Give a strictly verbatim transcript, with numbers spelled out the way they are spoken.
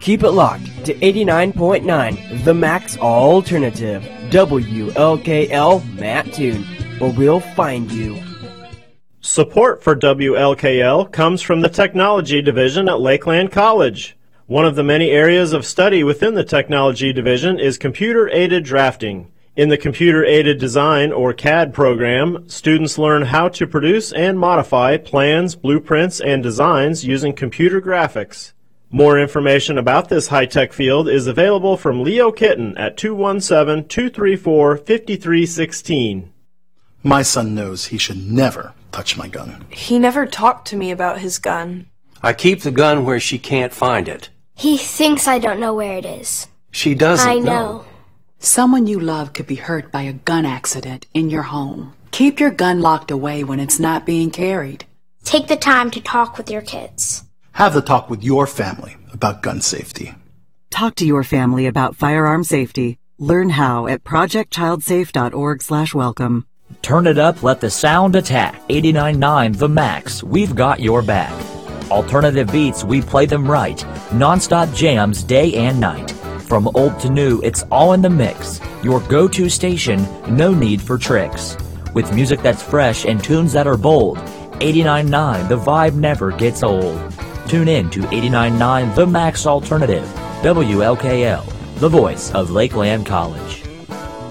Keep it locked to eighty-nine point nine, the Max Alternative, W L K L Mattoon, or we'll find you. Support for W L K L comes from the Technology Division at Lakeland College. One of the many areas of study within the Technology Division is computer-aided drafting. In the Computer-Aided Design, or C A D program, students learn how to produce and modify plans, blueprints, and designs using computer graphics. More information about this high-tech field is available from Leo Kitten at two one seven, two three four, five three one six. My son knows he should never touch my gun. He never talked to me about his gun. I keep the gun where she can't find it. He thinks I don't know where it is. She doesn't I know. know. Someone you love could be hurt by a gun accident in your home. Keep your gun locked away when it's not being carried. Take the time to talk with your kids. Have the talk with your family about gun safety. Talk to your family about firearm safety. Learn how at project child safe dot org slash welcome. Turn it up, let the sound attack. eighty-nine point nine The Max, we've got your back. Alternative beats, we play them right. Non-stop jams day and night. From old to new, it's all in the mix. Your go-to station, no need for tricks. With music that's fresh and tunes that are bold, eighty-nine point nine, the vibe never gets old. Tune in to eighty-nine point nine The Max Alternative, W L K L, the voice of Lakeland College.